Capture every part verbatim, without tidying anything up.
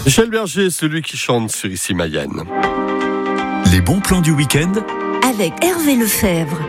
Michel Berger, celui qui chante sur Ici Mayenne. Les bons plans du week-end avec Hervé Lefebvre.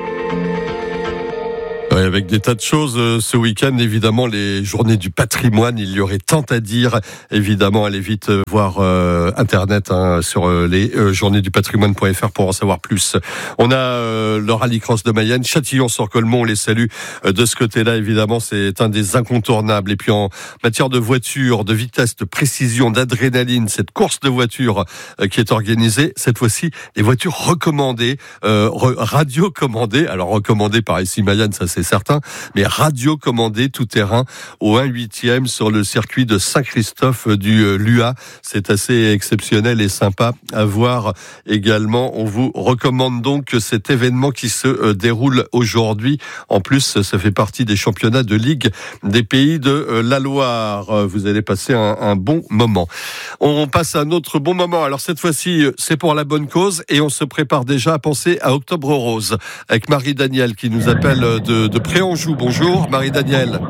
Ouais, avec des tas de choses euh, ce week-end, évidemment les journées du patrimoine, il y aurait tant à dire. Évidemment, allez vite euh, voir euh, internet hein, sur euh, les euh, journées du patrimoine point f r pour en savoir plus. On a euh, le rallycross de Mayenne, Châtillon-sur-Colmont, on les salue euh, de ce côté-là. Évidemment, c'est un des incontournables. Et puis en matière de voiture, de vitesse, de précision, d'adrénaline, cette course de voiture euh, qui est organisée, cette fois-ci, les voitures recommandées, euh, re- radio-commandées. Alors recommandées par Ici Mayenne, ça c'est certain, mais radio-commandé tout terrain au un huitième sur le circuit de Saint-Christophe du L U A. C'est assez exceptionnel et sympa à voir également. On vous recommande donc cet événement qui se déroule aujourd'hui. En plus, ça fait partie des championnats de Ligue des pays de la Loire. Vous allez passer un, un bon moment. On passe à un autre bon moment. Alors cette fois-ci, c'est pour la bonne cause et on se prépare déjà à penser à Octobre Rose avec Marie-Danielle qui nous appelle de, de Préanjou. Bonjour Marie-Danielle.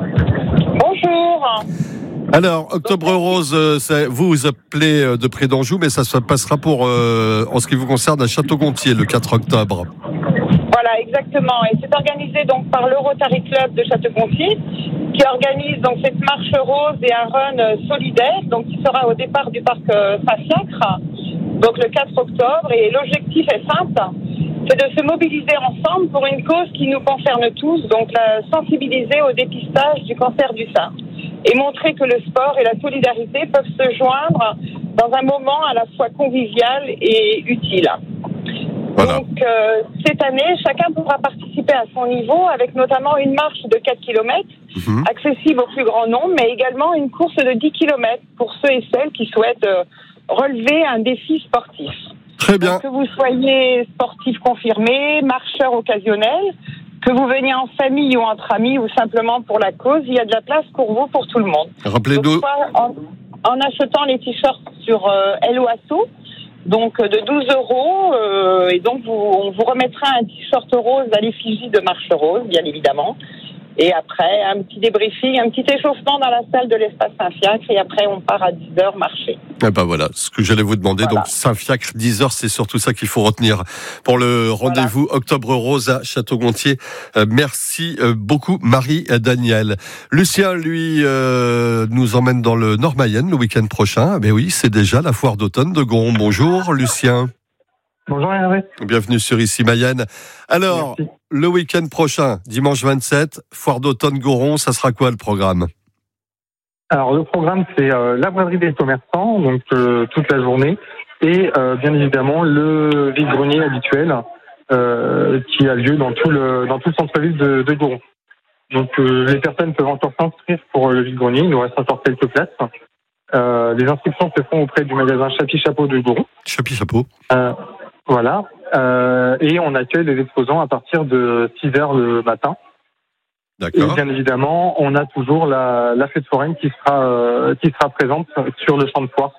Bonjour. Alors, Octobre Rose, ça, vous vous appelez de près d'Anjou, mais ça se passera pour, euh, en ce qui vous concerne, à Château-Gontier le quatre octobre. Voilà, exactement. Et c'est organisé donc par le Rotary Club de Château-Gontier, qui organise donc cette marche rose et un run solidaire, donc qui sera au départ du parc Saint-Fiacre, donc le quatre octobre. Et l'objectif est simple, c'est de se mobiliser ensemble pour une cause qui nous concerne tous, donc la sensibiliser au dépistage du cancer du sein et montrer que le sport et la solidarité peuvent se joindre dans un moment à la fois convivial et utile. Voilà. Donc euh, cette année, chacun pourra participer à son niveau avec notamment une marche de quatre kilomètres, mmh. accessible au plus grand nombre, mais également une course de dix kilomètres pour ceux et celles qui souhaitent euh, relever un défi sportif. Très bien. Donc, que vous soyez sportif confirmé, marcheur occasionnel, que vous veniez en famille ou entre amis ou simplement pour la cause, il y a de la place pour vous, pour tout le monde. Rappelez-nous. En, en achetant les t-shirts sur euh, Hello Asso, donc de douze euros, euh, et donc vous, on vous remettra un t-shirt rose à l'effigie de Marche Rose, bien évidemment. Et après, un petit débriefing, un petit échauffement dans la salle de l'espace Saint-Fiacre, et après on part à dix heures marcher. Eh ben voilà, ce que j'allais vous demander. Voilà. Donc Saint-Fiacre, dix heures, c'est surtout ça qu'il faut retenir pour le rendez-vous voilà. Octobre Rose à Château-Gontier. Euh, merci beaucoup Marie-Danielle. Lucien, lui, euh, nous emmène dans le Nord-Mayenne le week-end prochain. Mais oui, c'est déjà la foire d'automne de Goron. Bonjour Lucien. Bonjour Hervé. Bienvenue sur Ici Mayenne. Alors, merci. Le week-end prochain, dimanche vingt-sept, foire d'automne Goron, ça sera quoi le programme ? Alors le programme c'est euh, la braderie des commerçants, donc euh, toute la journée, et euh, bien évidemment le vide-grenier habituel euh, qui a lieu dans tout le dans tout le centre-ville de, de Goron. Donc euh, les personnes peuvent encore s'inscrire pour le vide-grenier, il nous reste encore quelques places. Euh, les inscriptions se font auprès du magasin Chapi Chapeau de Goron. Chapi Chapeau. Euh, voilà. Euh, et on accueille les exposants à partir de six heures le matin. D'accord. Et bien évidemment, on a toujours la, la fête foraine qui sera euh, qui sera présente sur le champ de foire.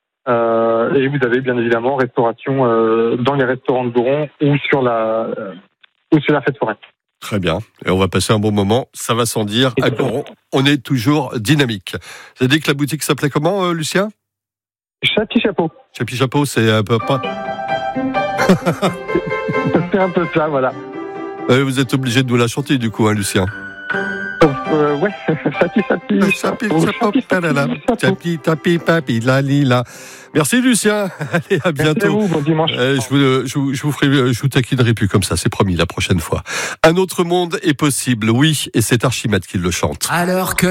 Euh, et vous avez bien évidemment restauration euh, dans les restaurants de Goron ou sur la euh, ou sur la fête foraine. Très bien. Et on va passer un bon moment. Ça va sans dire. À Goron, on est toujours dynamique. Vous avez dit que la boutique s'appelait comment, euh, Lucien ? Chapi Chapeau. Chapi Chapeau, c'est un peu pas. C'est un peu ça, voilà. Euh, vous êtes obligé de nous la chanter du coup, hein, Lucien. Euh, ouais, Chapi Chapi. Chapi Chapi, Chapi Chapi, Papi, la lila. Merci Lucien. Allez, à bientôt. Merci à vous, bon dimanche. Euh, je, vous, je, vous, je vous ferai, je vous taquinerai plus comme ça, c'est promis la prochaine fois. Un autre monde est possible, oui, et c'est Archimède qui le chante. Alors que